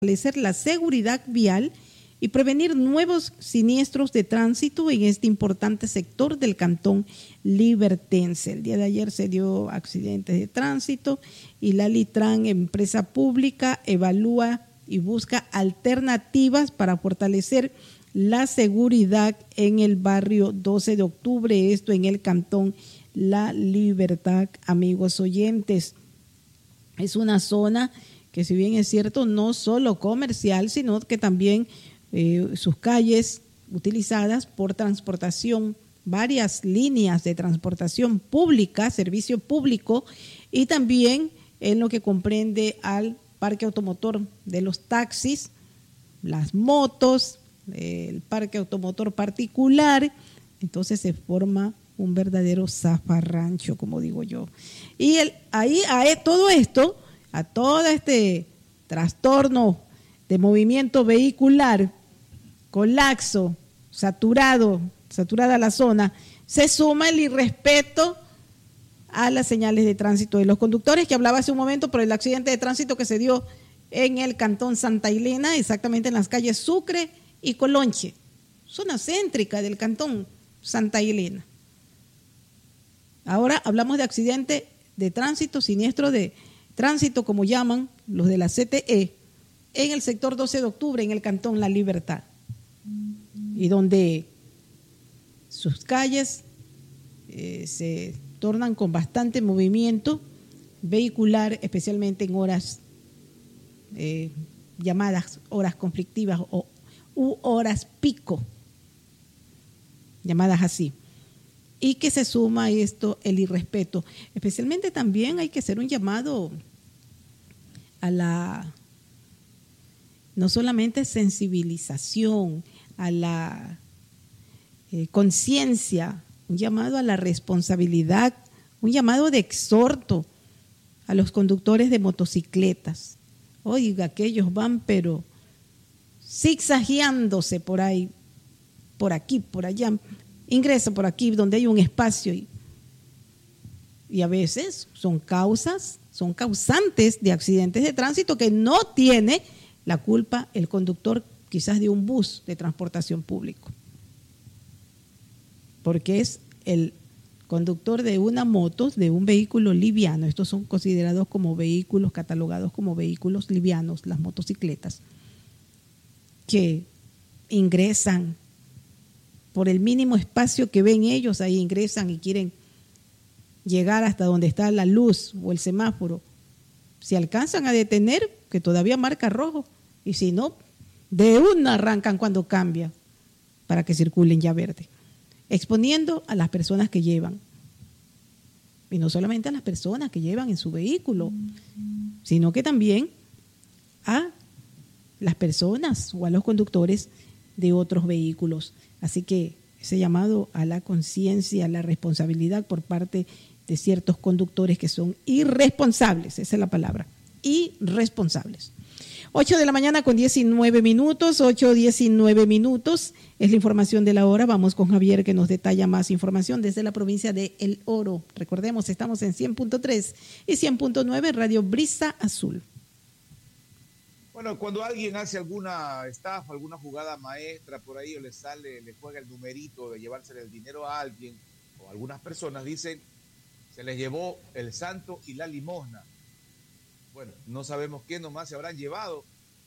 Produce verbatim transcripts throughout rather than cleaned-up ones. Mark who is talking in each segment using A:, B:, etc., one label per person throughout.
A: fortalecer la seguridad vial y prevenir nuevos siniestros de tránsito en este importante sector del cantón libertense. El día de ayer se dio accidentes de tránsito y la Litran, empresa pública, evalúa y busca alternativas para fortalecer la seguridad en el barrio doce de octubre, esto en el cantón La Libertad, amigos oyentes. Es una zona que, si bien es cierto, no solo comercial, sino que también eh, sus calles utilizadas por transportación, varias líneas de transportación pública, servicio público, y también en lo que comprende al parque automotor de los taxis, las motos, el parque automotor particular. Entonces se forma un verdadero zafarrancho, como digo yo. Y el, ahí a todo esto, a todo este trastorno de movimiento vehicular, colapso, saturado, saturada la zona, se suma el irrespeto a las señales de tránsito de los conductores, que hablaba hace un momento por el accidente de tránsito que se dio en el cantón Santa Elena, exactamente en las calles Sucre y Colonche, zona céntrica del cantón Santa Elena. Ahora hablamos de accidente de tránsito, siniestro de tránsito, como llaman los de la C T E, en el sector doce de octubre, en el cantón La Libertad, y donde sus calles eh, se tornan con bastante movimiento vehicular, especialmente en horas eh, llamadas horas conflictivas o u horas pico, llamadas así. Y que se suma a esto el irrespeto. Especialmente también hay que hacer un llamado a la, no solamente sensibilización, a la eh, conciencia, un llamado a la responsabilidad, un llamado de exhorto a los conductores de motocicletas. Oiga, que ellos van pero zigzagueándose por ahí, por aquí, por allá, ingresa por aquí donde hay un espacio y, y a veces son causas, son causantes de accidentes de tránsito que no tiene la culpa el conductor quizás de un bus de transportación público, porque es el conductor de una moto, de un vehículo liviano. Estos son considerados como vehículos, catalogados como vehículos livianos, las motocicletas, que ingresan por el mínimo espacio que ven ellos, ahí ingresan y quieren llegar hasta donde está la luz o el semáforo. Si alcanzan a detener, que todavía marca rojo, y si no, de una arrancan cuando cambia para que circulen ya verde, exponiendo a las personas que llevan. Y no solamente a las personas que llevan en su vehículo, sino que también a las personas o a los conductores de otros vehículos. Así que ese llamado a la conciencia, a la responsabilidad por parte de ciertos conductores que son irresponsables, esa es la palabra, irresponsables. ocho de la mañana con diecinueve minutos, ocho diecinueve minutos, es la información de la hora. Vamos con Javier, que nos detalla más información desde la provincia de El Oro. Recordemos, estamos en cien punto tres y cien punto nueve Radio Brisa Azul.
B: Bueno, cuando alguien hace alguna estafa, alguna jugada maestra por ahí, o le sale, le juega el numerito de llevársele el dinero a alguien, o algunas personas dicen, se les llevó el santo y la limosna. Bueno, no sabemos qué nomás se habrán llevado,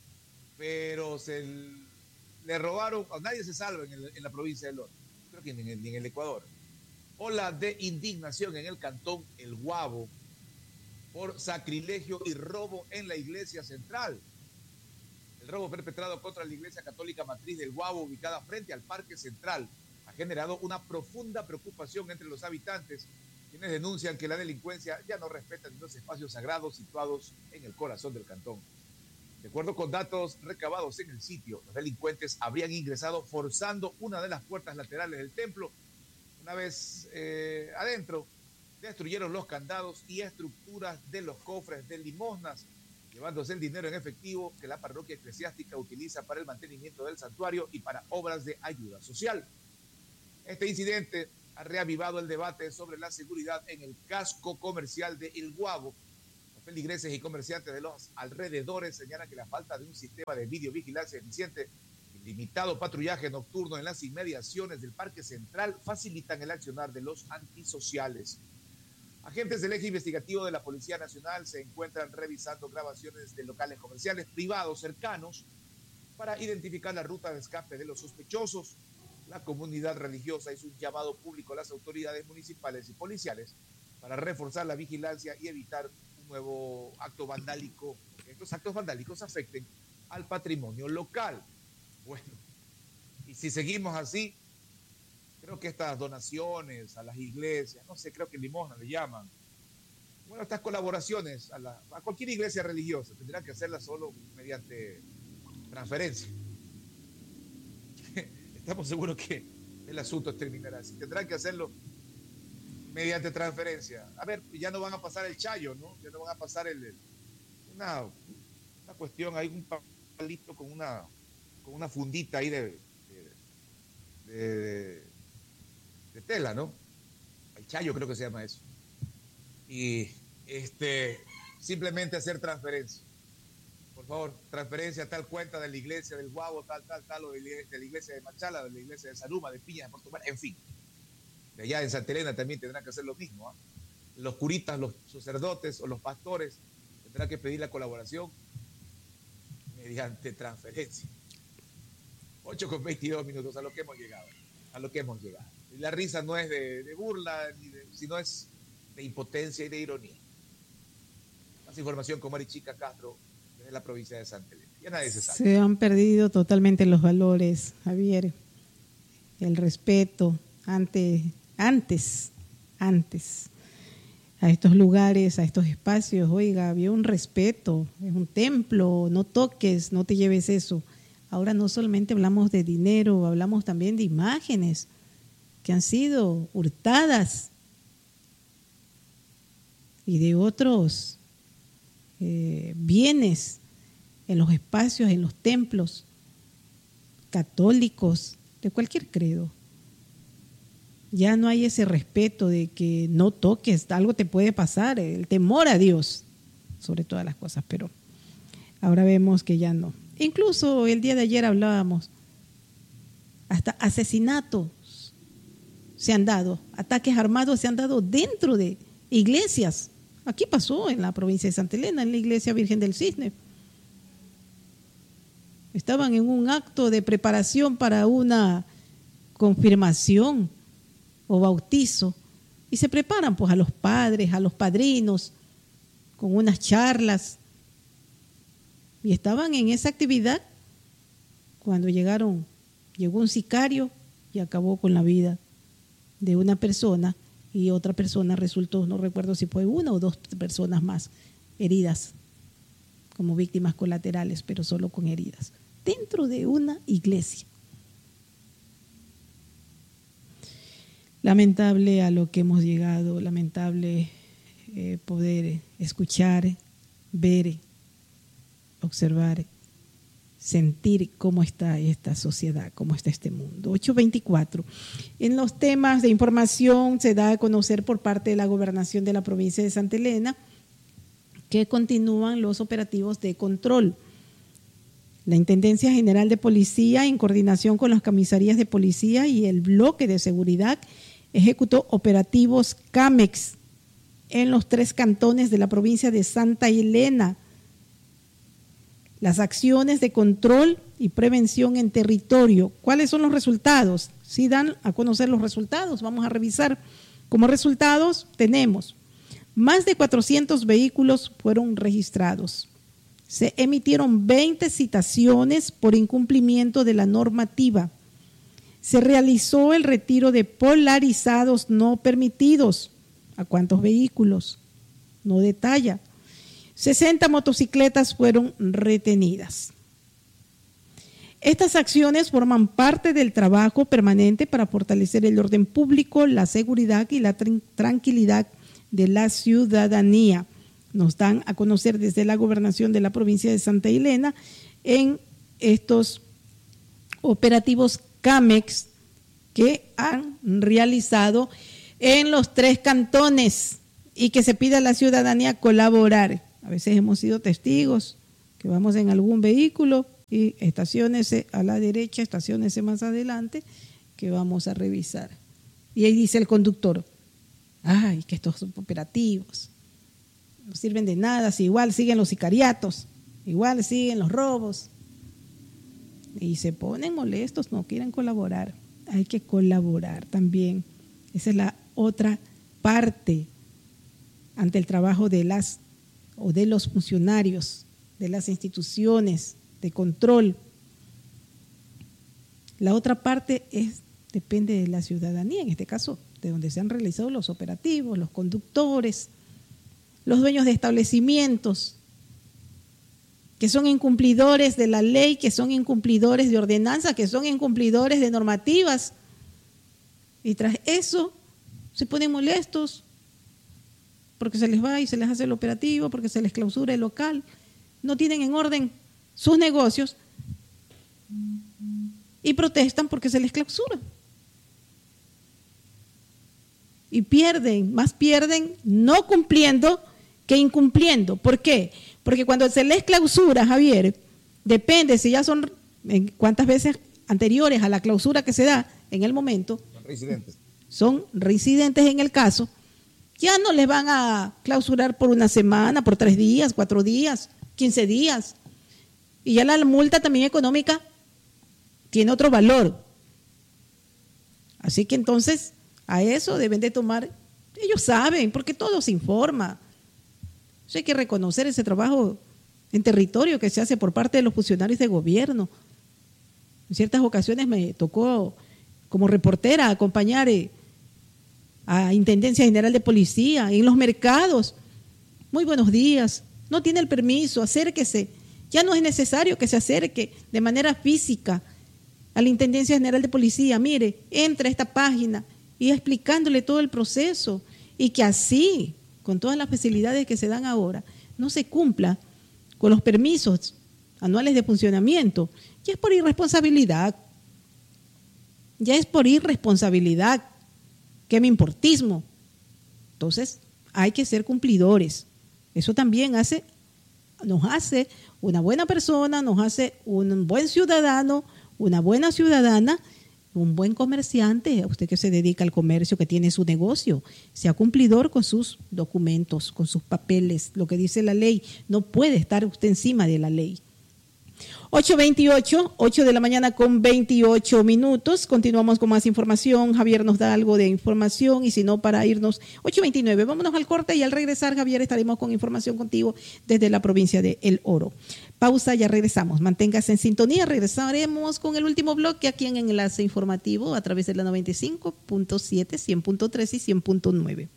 B: pero se le robaron, a nadie se salva en, el, en la provincia del Oro, creo que ni en, el, ni en el Ecuador. Ola de indignación en el cantón El Guabo por sacrilegio y robo en la iglesia central. El robo perpetrado contra la Iglesia Católica Matriz del Guabo, ubicada frente al Parque Central, ha generado una profunda preocupación entre los habitantes, quienes denuncian que la delincuencia ya no respeta los espacios sagrados situados en el corazón del cantón. De acuerdo con datos recabados en el sitio, los delincuentes habrían ingresado forzando una de las puertas laterales del templo. Una vez eh, adentro, destruyeron los candados y estructuras de los cofres de limosnas, llevándose el dinero en efectivo que la parroquia eclesiástica utiliza para el mantenimiento del santuario y para obras de ayuda social. Este incidente ha reavivado el debate sobre la seguridad en el casco comercial de El Guabo, feligreses y comerciantes de los alrededores señalan que la falta de un sistema de videovigilancia eficiente y limitado patrullaje nocturno en las inmediaciones del Parque Central facilitan el accionar de los antisociales. Agentes del eje investigativo de la Policía Nacional se encuentran revisando grabaciones de locales comerciales privados cercanos para identificar la ruta de escape de los sospechosos. La comunidad religiosa hizo un llamado público a las autoridades municipales y policiales para reforzar la vigilancia y evitar un nuevo acto vandálico, que estos actos vandálicos afecten al patrimonio local. Bueno, y si seguimos así, creo que estas donaciones a las iglesias, no sé, creo que limosna le llaman, bueno, estas colaboraciones a, la, a cualquier iglesia religiosa, tendrán que hacerlas solo mediante transferencia. Estamos seguros que el asunto terminará así. Tendrán que hacerlo mediante transferencia. A ver, ya no van a pasar el chayo, ¿no? Ya no van a pasar el, el una, una cuestión, hay un palito con una, con una fundita ahí de, de, de, de tela, ¿no? El chayo creo que se llama eso. Y este, simplemente hacer transferencia. Por favor, transferencia a tal cuenta de la iglesia del Guabo, tal, tal, tal, o de la iglesia de Machala, de la iglesia de Saruma, de Piña, de Portugal, en fin. De allá en Santa Elena también tendrán que hacer lo mismo. ¿eh? Los curitas, los sacerdotes o los pastores tendrán que pedir la colaboración mediante transferencia. ocho con veintidós minutos, a lo que hemos llegado. A lo que hemos llegado. Y la risa no es de, de burla, ni de, sino es de impotencia y de ironía. Más información con Marichica Castro, de la provincia de Santa Elena. Ya nadie se sabe.
A: Se han perdido totalmente los valores, Javier. El respeto ante, antes, antes, a estos lugares, a estos espacios. Oiga, había un respeto, es un templo, no toques, no te lleves eso. Ahora no solamente hablamos de dinero, hablamos también de imágenes que han sido hurtadas y de otros Eh, bienes en los espacios, en los templos católicos, de cualquier credo. Ya no hay ese respeto de que no toques, algo te puede pasar, el temor a Dios sobre todas las cosas, pero ahora vemos que ya no. Incluso el día de ayer hablábamos, hasta asesinatos se han dado, ataques armados se han dado dentro de iglesias. Aquí pasó en la provincia de Santa Elena, en la iglesia Virgen del Cisne. Estaban en un acto de preparación para una confirmación o bautizo y se preparan pues a los padres, a los padrinos, con unas charlas. Y estaban en esa actividad cuando llegaron, llegó un sicario y acabó con la vida de una persona. Y otra persona resultó, no recuerdo si fue una o dos personas más heridas como víctimas colaterales, pero solo con heridas, dentro de una iglesia. Lamentable a lo que hemos llegado, lamentable eh, poder escuchar, ver, observar, sentir cómo está esta sociedad, cómo está este mundo. ocho veinticuatro. En los temas de información se da a conocer por parte de la Gobernación de la provincia de Santa Elena que continúan los operativos de control. La Intendencia General de Policía, en coordinación con las comisarías de policía y el bloque de seguridad, ejecutó operativos CAMEX en los tres cantones de la provincia de Santa Elena. Las acciones de control y prevención en territorio. ¿Cuáles son los resultados? Si dan a conocer los resultados, vamos a revisar. Como resultados tenemos más de cuatrocientos vehículos fueron registrados. Se emitieron veinte citaciones por incumplimiento de la normativa. Se realizó el retiro de polarizados no permitidos. ¿A cuántos vehículos? No detalla. sesenta motocicletas fueron retenidas. Estas acciones forman parte del trabajo permanente para fortalecer el orden público, la seguridad y la tranquilidad de la ciudadanía. Nos dan a conocer desde la Gobernación de la provincia de Santa Elena en estos operativos CAMEX que han realizado en los tres cantones y que se pide a la ciudadanía colaborar. A veces hemos sido testigos que vamos en algún vehículo y estaciónese a la derecha, estaciónese más adelante, que vamos a revisar. Y ahí dice el conductor, ay, que estos son operativos, no sirven de nada, si igual siguen los sicariatos, igual siguen los robos. Y se ponen molestos, no quieren colaborar. Hay que colaborar también. Esa es la otra parte ante el trabajo de las o de los funcionarios, de las instituciones de control. La otra parte es depende de la ciudadanía, en este caso, de donde se han realizado los operativos, los conductores, los dueños de establecimientos, que son incumplidores de la ley, que son incumplidores de ordenanzas, que son incumplidores de normativas. Y tras eso se ponen molestos porque se les va y se les hace el operativo, porque se les clausura el local. No tienen en orden sus negocios y protestan porque se les clausura. Y pierden, más pierden no cumpliendo que incumpliendo. ¿Por qué? Porque cuando se les clausura, Javier, depende si ya son cuántas veces anteriores a la clausura que se da en el momento.
B: Son reincidentes.
A: Son reincidentes en el caso. Ya no les van a clausurar por una semana, por tres días, cuatro días, quince días. Y ya la multa también económica tiene otro valor. Así que entonces a eso deben de tomar, ellos saben, porque todo se informa. Hay que reconocer ese trabajo en territorio que se hace por parte de los funcionarios de gobierno. En ciertas ocasiones me tocó como reportera acompañar a Intendencia General de Policía en los mercados. Muy buenos días, no tiene el permiso, acérquese. Ya no es necesario que se acerque de manera física a la Intendencia General de Policía. Mire, entra a esta página y explicándole todo el proceso y que así, con todas las facilidades que se dan ahora, no se cumpla con los permisos anuales de funcionamiento. Ya es por irresponsabilidad. Ya es por irresponsabilidad. ¿Qué me importismo? Entonces, hay que ser cumplidores. Eso también hace, nos hace una buena persona, nos hace un buen ciudadano, una buena ciudadana, un buen comerciante, usted que se dedica al comercio, que tiene su negocio, sea cumplidor con sus documentos, con sus papeles, lo que dice la ley. No puede estar usted encima de la ley. ocho veintiocho, ocho de la mañana con veintiocho minutos. Continuamos con más información. Javier nos da algo de información y si no, para irnos, ocho veintinueve. Vámonos al corte y al regresar, Javier, estaremos con información contigo desde la provincia de El Oro. Pausa, ya regresamos. Manténgase en sintonía. Regresaremos con el último bloque aquí en Enlace Informativo a través de la noventa y cinco punto siete, cien punto tres y cien punto nueve.